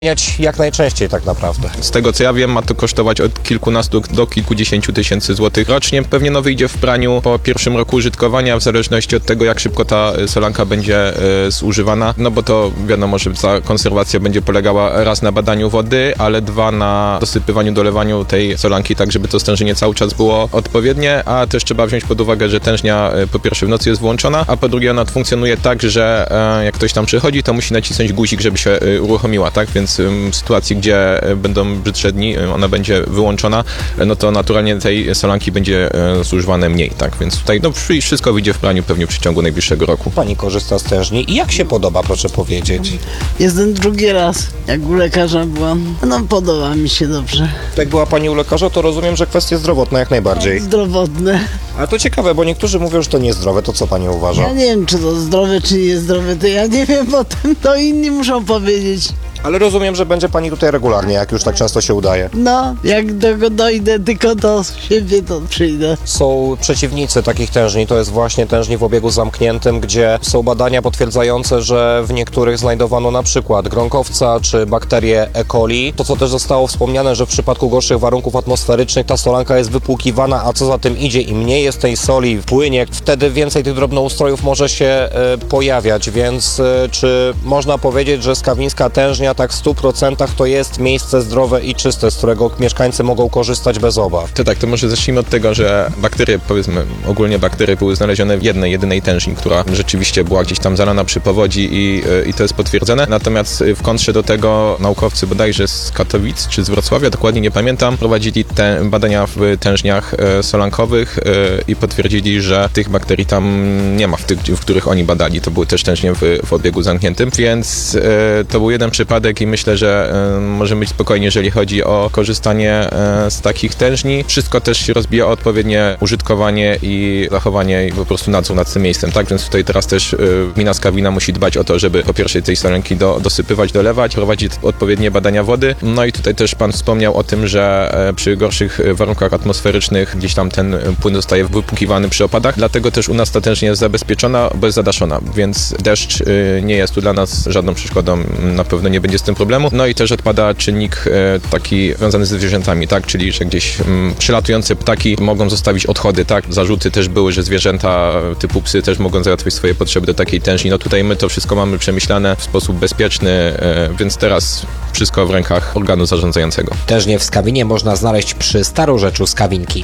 Jak najczęściej tak naprawdę. Z tego co ja wiem, ma to kosztować od kilkunastu do kilkudziesięciu tysięcy złotych rocznie. Pewnie no wyjdzie w praniu po pierwszym roku użytkowania, w zależności od tego, jak szybko ta solanka będzie zużywana. No bo to wiadomo, że ta konserwacja będzie polegała raz na badaniu wody, ale dwa na dosypywaniu, dolewaniu tej solanki, tak żeby to stężenie cały czas było odpowiednie, a też trzeba wziąć pod uwagę, że tężnia po pierwsze w nocy jest włączona, a po drugie ona funkcjonuje tak, że jak ktoś tam przychodzi, to musi nacisnąć guzik, żeby się uruchomiła, tak? Więc w sytuacji, gdzie będą brzydsze dni, ona będzie wyłączona, no to naturalnie tej solanki będzie zużywane mniej, tak? Więc tutaj no, wszystko wyjdzie w praniu pewnie w przeciągu najbliższego roku. Pani korzysta z tężni i jak się podoba, proszę powiedzieć? Jestem drugi raz, jak u lekarza byłam. No podoba mi się dobrze. Jak była pani u lekarza, to rozumiem, że kwestie zdrowotne jak najbardziej. Zdrowotne. Ale to ciekawe, bo niektórzy mówią, że to niezdrowe. To co pani uważa? Ja nie wiem, czy to zdrowe, czy niezdrowe, to ja nie wiem, potem to inni muszą powiedzieć. Ale rozumiem, że będzie pani tutaj regularnie, jak już tak często się udaje. No, jak do dojdę tylko do siebie, to przyjdę. Są przeciwnicy takich tężni, to jest właśnie tężni w obiegu zamkniętym, gdzie są badania potwierdzające, że w niektórych znajdowano na przykład gronkowca czy bakterie E. coli. To, co też zostało wspomniane, że w przypadku gorszych warunków atmosferycznych ta solanka jest wypłukiwana, a co za tym idzie, im mniej jest tej soli w płynie, wtedy więcej tych drobnoustrojów może się pojawiać, więc czy można powiedzieć, że skawińska tężnia tak w 100% to jest miejsce zdrowe i czyste, z którego mieszkańcy mogą korzystać bez obaw? To tak, to może zacznijmy od tego, że bakterie, powiedzmy, ogólnie bakterie były znalezione w jedynej tężni, która rzeczywiście była gdzieś tam zalana przy powodzi i to jest potwierdzone. Natomiast w kontrze do tego naukowcy bodajże z Katowic czy z Wrocławia, dokładnie nie pamiętam, prowadzili te badania w tężniach solankowych i potwierdzili, że tych bakterii tam nie ma w których oni badali. To były też tężnie w obiegu zamkniętym, więc to był jeden przypadek i myślę, że możemy być spokojni, jeżeli chodzi o korzystanie z takich tężni. Wszystko też się rozbija o odpowiednie użytkowanie i zachowanie i po prostu nadzór nad tym miejscem, tak? Więc tutaj teraz też gmina Skawina musi dbać o to, żeby po pierwsze tej solanki dosypywać, dolewać, prowadzić odpowiednie badania wody. No i tutaj też pan wspomniał o tym, że przy gorszych warunkach atmosferycznych gdzieś tam ten płyn zostaje wypłukiwany przy opadach, dlatego też u nas ta tężnia jest zabezpieczona, bo jest zadaszona, więc deszcz nie jest tu dla nas żadną przeszkodą, na pewno nie będzie z tym problemu. No i też odpada czynnik taki związany ze zwierzętami, tak? Czyli, że gdzieś przylatujące ptaki mogą zostawić odchody, tak? Zarzuty też były, że zwierzęta typu psy też mogą załatwić swoje potrzeby do takiej tężni. No tutaj my to wszystko mamy przemyślane w sposób bezpieczny, więc teraz wszystko w rękach organu zarządzającego. Tężnie w Skawinie można znaleźć przy starorzeczu Skawinki.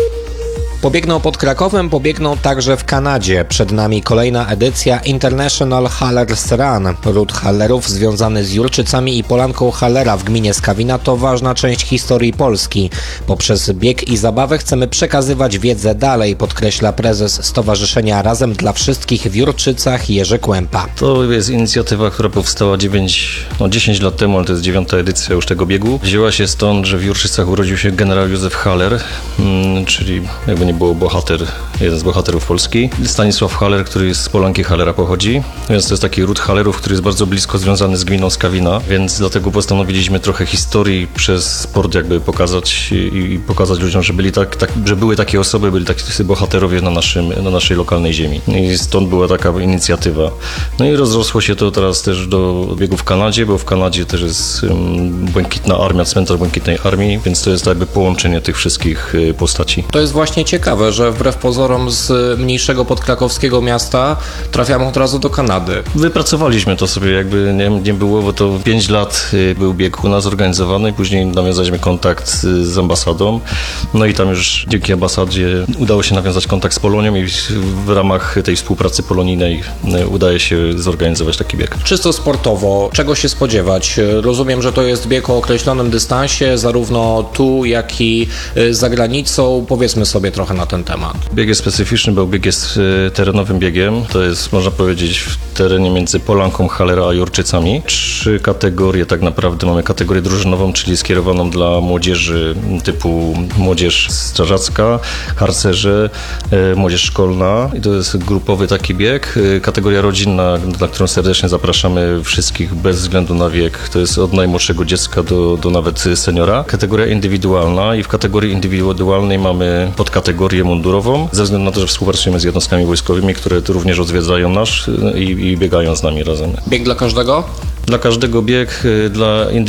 Pobiegną pod Krakowem, pobiegną także w Kanadzie. Przed nami kolejna edycja International Hallers Run. Ród hallerów związany z Jurczycami i Polanką Hallera w gminie Skawina to ważna część historii Polski. Poprzez bieg i zabawę chcemy przekazywać wiedzę dalej, podkreśla prezes Stowarzyszenia Razem dla Wszystkich w Jurczycach Jerzy Kłępa. To jest inicjatywa, która powstała 10 lat temu, ale to jest 9. edycja już tego biegu. Wzięła się stąd, że w Jurczycach urodził się generał Józef Haller, czyli jakby nie było jeden z bohaterów Polski. Stanisław Haller, który z Polanki Hallera pochodzi, więc to jest taki ród Hallerów, który jest bardzo blisko związany z gminą Skawina, więc dlatego postanowiliśmy trochę historii przez sport jakby pokazać i pokazać ludziom, że że były takie osoby, byli tacy bohaterowie na naszej lokalnej ziemi. I stąd była taka inicjatywa. No i rozrosło się to teraz też do biegu w Kanadzie, bo w Kanadzie też jest Błękitna Armia, cmentarz Błękitnej Armii, więc to jest jakby połączenie tych wszystkich postaci. To jest właśnie ciekawe, że wbrew pozorom z mniejszego podkrakowskiego miasta trafiamy od razu do Kanady. Wypracowaliśmy to sobie, jakby nie było, bo to 5 lat był bieg u nas organizowany i później nawiązaliśmy kontakt z ambasadą. No i tam już dzięki ambasadzie udało się nawiązać kontakt z Polonią i w ramach tej współpracy polonijnej udaje się zorganizować taki bieg. Czysto sportowo, czego się spodziewać? Rozumiem, że to jest bieg o określonym dystansie, zarówno tu, jak i za granicą. Powiedzmy sobie trochę na ten temat. Bieg jest specyficzny, bo bieg jest terenowym biegiem. To jest, można powiedzieć, w terenie między Polanką Hallera a Jurczycami. 3 kategorie tak naprawdę. Mamy kategorię drużynową, czyli skierowaną dla młodzieży typu młodzież strażacka, harcerze, młodzież szkolna i to jest grupowy taki bieg. Kategoria rodzinna, na którą serdecznie zapraszamy wszystkich bez względu na wiek. To jest od najmłodszego dziecka do nawet seniora. Kategoria indywidualna i w kategorii indywidualnej mamy podkategorię mundurową, ze względu na to, że współpracujemy z jednostkami wojskowymi, które również odwiedzają nas i biegają z nami razem. Bieg dla każdego? Dla każdego bieg, dla